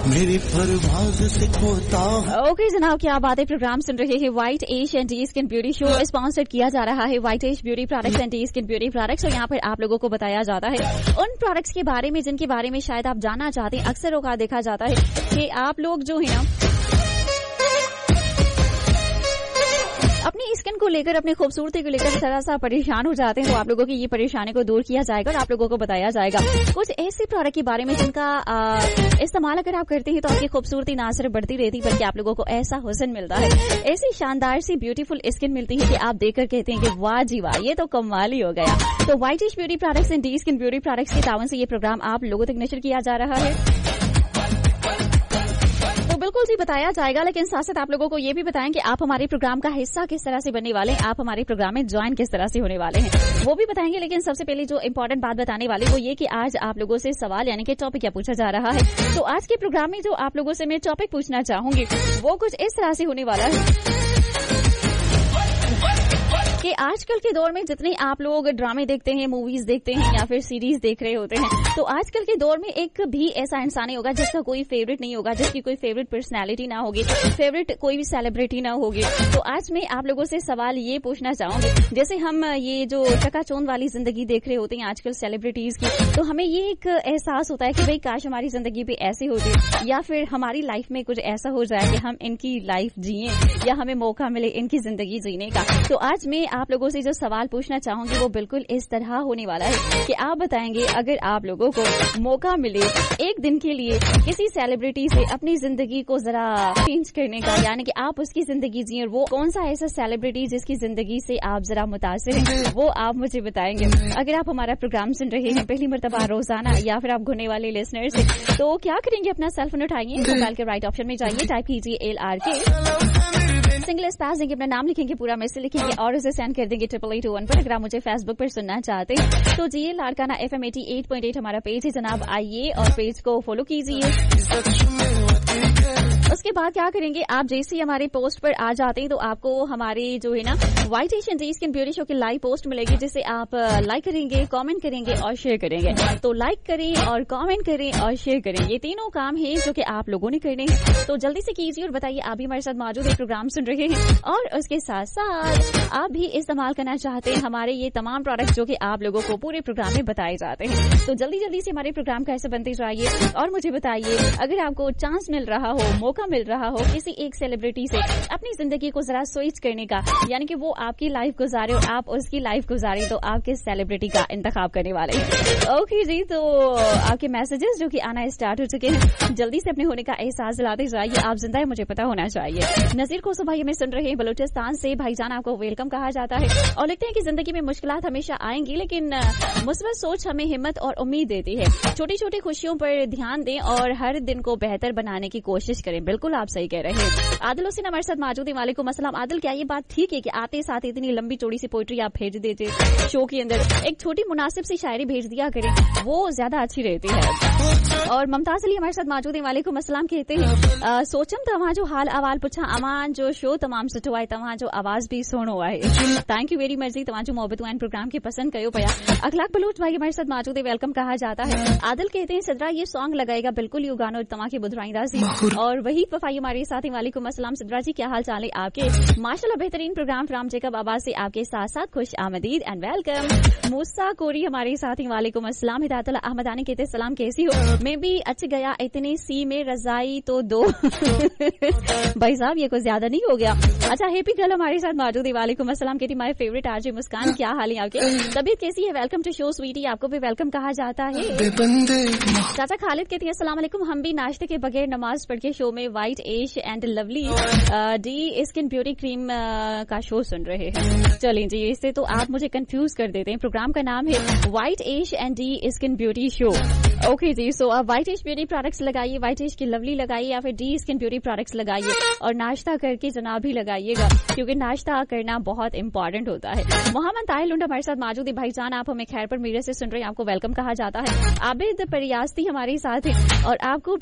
मेरी परवाज़ से खोता हूँ। ओके जनाब, क्या बात है। प्रोग्राम सुन रहे हैं white as and D skin beauty show, sponsored किया जा रहा है white as beauty products and D skin beauty products. और यहाँ पर आप लोगों को बताया जाता है उन प्रोडक्ट्स के बारे में जिनके बारे में शायद आप जानना चाहते हैं। अक्सर औकात देखा जाता है कि आप लोग जो है ना अपनी स्किन को लेकर, अपनी खूबसूरती को लेकर थोड़ा सा परेशान हो जाते हैं। तो आप लोगों की ये परेशानी को दूर किया जाएगा और आप लोगों को बताया जाएगा कुछ ऐसे प्रोडक्ट के बारे में जिनका इस्तेमाल अगर आप करते हैं तो आपकी खूबसूरती ना सिर्फ बढ़ती रहती बल्कि आप लोगों को ऐसा हुस्न मिलता है, ऐसी शानदार सी ब्यूटीफुल स्किन मिलती है कि आप देखकर कहते हैं कि वाह जी वाह, ये तो कमाल ही हो गया। तो white as beauty products and D skin beauty products के तावन से ये प्रोग्राम आप लोगों तक नशर किया जा रहा है। तो बिल्कुल जी बताया जाएगा, लेकिन साथ साथ आप लोगों को ये भी बताएं कि आप हमारे प्रोग्राम का हिस्सा किस तरह से बनने वाले हैं, आप हमारे प्रोग्राम में ज्वाइन किस तरह से होने वाले हैं वो भी बताएंगे। लेकिन सबसे पहले जो इम्पोर्टेंट बात बताने वाली वो ये कि आज आप लोगों से सवाल यानी कि टॉपिक क्या पूछा जा रहा है। तो आज के प्रोग्राम में जो आप लोगों से मैं टॉपिक पूछना चाहूंगी वो कुछ इस तरह से होने वाला है कि आजकल के दौर में जितने आप लोग ड्रामे देखते हैं, मूवीज देखते हैं या फिर सीरीज देख रहे होते हैं, तो आजकल के दौर में एक भी ऐसा इंसान नहीं होगा जिसका कोई फेवरेट नहीं होगा, जिसकी कोई फेवरेट पर्सनालिटी ना होगी, फेवरेट कोई भी सेलिब्रिटी ना होगी। तो आज मैं आप लोगों से सवाल ये पूछना चाहूंगी, जैसे हम ये जो चकाचौंध वाली जिंदगी देख रहे होते हैं आजकल सेलिब्रिटीज की, तो हमें ये एक एहसास होता है कि भाई काश हमारी जिंदगी भी ऐसी होती या फिर हमारी लाइफ में कुछ ऐसा हो जाए कि हम इनकी लाइफ जिए या हमें मौका मिले इनकी जिंदगी जीने का। तो आज मैं आप लोगों से जो सवाल पूछना चाहूंगी वो बिल्कुल इस तरह होने वाला है कि आप बताएंगे अगर आप लोगों को मौका मिले एक दिन के लिए किसी सेलिब्रिटी से अपनी जिंदगी को जरा चेंज करने का, यानी कि आप उसकी जिंदगी जिए, वो कौन सा ऐसा सेलिब्रिटी जिसकी जिंदगी से आप जरा मुतासिर हैं वो आप मुझे बताएंगे। अगर आप हमारा प्रोग्राम सुन रहे हैं पहली मर्तबा रोजाना या फिर आप घुरने वाले लिसनर्स हैं, तो क्या करेंगे, अपना सेल फोन उठाइए, मोबाइल के राइट ऑप्शन में जाइए, टाइप कीजिए LRK सिंगल स्पेस देंगे, अपना नाम लिखेंगे, पूरा मैसेज लिखेंगे और उसे सेंड कर देंगे 8821 पर। अगर आप मुझे फेसबुक पर सुनना चाहते हैं तो जी लाड़काना FM 88.8 हमारा पेज है जनाब, आइए और पेज को फॉलो कीजिए। उसके बाद क्या करेंगे, आप जैसे ही हमारे पोस्ट पर आ जाते हैं तो आपको हमारे जो है ना white as and D skin beauty show की लाइव पोस्ट मिलेगी, जिसे आप लाइक करेंगे, कमेंट करेंगे और शेयर करेंगे। तो लाइक करें और कमेंट करें और शेयर करें, ये तीनों काम है जो कि आप लोगों ने करने हैं। तो जल्दी से कीजिए और बताइए आप भी हमारे साथ मौजूद है, प्रोग्राम सुन रहे हैं और उसके साथ साथ आप भी इस्तेमाल करना चाहते हैं हमारे ये तमाम प्रोडक्ट जो कि आप लोगों को पूरे प्रोग्राम में बताए जाते हैं। तो जल्दी जल्दी से हमारे प्रोग्राम कैसे बनते जाइए और मुझे बताइए अगर आपको चांस मिल रहा हो, मौका मिल रहा हो किसी एक सेलिब्रिटी से अपनी जिंदगी को जरा स्विच करने का, यानी कि वो आपकी लाइफ गुजारे और आप उसकी लाइफ गुजारे, तो आप किस सेलिब्रिटी का इंतखाब करने वाले हैं। ओके जी, तो आपके मैसेजेस जो कि आना स्टार्ट हो चुके हैं, जल्दी से अपने होने का एहसास दिलाते जाइए। आप जिंदा है मुझे पता होना चाहिए। नजीर कोसो भाई हमें सुन रहे हैं बलूचिस्तान से, भाईजान आपको वेलकम कहा जाता है और लिखते हैं कि जिंदगी में मुश्किलात हमेशा आएंगी लेकिन मुस्बत सोच हमें हिम्मत और उम्मीद देती है। छोटी छोटी खुशियों पर ध्यान दें और हर दिन को बेहतर बनाने की कोशिश करें। बिल्कुल आप सही कह रहे हैं। आदिल हुसैन हमारे साथ मौजूद है, वालेकुम अस्सलाम। आदिल, क्या ये बात ठीक है कि आते साथ इतनी लंबी चौड़ी सी पोइट्री आप भेज देते शो के अंदर, एक छोटी मुनासिब सी शायरी भेज दिया करें, वो ज्यादा अच्छी रहती है। और मुमताज अली हमारे साथ मौजूद है, वालेकुम अस्सलाम, कहते हैं सोचम तव्हां जो हाल अवाल पुछा अमान जो शो तमाम सुठो आहे, तव्हां जो आवाज भी सुहिणो आहे। थैंक यू वेरी मच जी, तव्हां जो मोहब्बतूं आहिनि प्रोग्राम के पसंद कयो पिया। अखलाक बलूच भाई हमारे साथ मौजूद है, वेलकम कहा जाता है। आदिल कहते हैं सिद्रा ये सॉन्ग लगाएगा, बिल्कुल ये गानो तव्हां खे ॿुधाईंदासीं। और वही वफाई हमारे साथ ही, वालेकुम अस्सलाम सिद्रा जी, क्या हाल चाल है आपके? माशाल्लाह बेहतरीन प्रोग्राम फ्राम जेकब आबाद से आपके साथ साथ खुश आमदीद एंड वेलकम। मूसा कोरी हमारे साथ ही, वालेकुम अस्सलाम। हिदायतुल्लाह अहमदानी कहते सलाम, कैसी हो? मैं भी अच्छ गया इतने सी में रजाई तो दो। भाई साहब ये कुछ ज्यादा नहीं हो गया? अच्छा, हैप्पी गर्ल हमारे साथ मौजूद है, वालेकुम अस्सलाम, कहती माय फेवरेट आरजे मुस्कान, क्या हाल है आपके? तबीयत कैसी है? वेलकम टू शो स्वीटी, आपको भी वेलकम कहा जाता है। चाचा खालिद कहती है अस्सलाम वालेकुम, हम भी नाश्ते के बगैर नमाज पढ़ के शो में white as and lovely D skin beauty cream का शो सुन रहे हैं। चलें जी, इससे तो आप मुझे कंफ्यूज कर देते हैं। प्रोग्राम का नाम है white as and D skin beauty show. Okay जी, सो आप व्हाइट एज ब्यूटी प्रोडक्ट्स लगाइए, व्हाइट एज की लवली लगाइए या फिर डी स्किन ब्यूटी प्रोडक्ट्स लगाइए और नाश्ता करके जनाब भी लगाइएगा, क्योंकि नाश्ता करना बहुत इंपॉर्टेंट होता है। मोहम्मद ताहिर लुंडा हमारे साथ मौजूद है, भाईजान आप हमें खैर पर मेरे से सुन रहे हैं, आपको वेलकम कहा जाता है। आबिद परियास्ती हमारे साथ है और आपको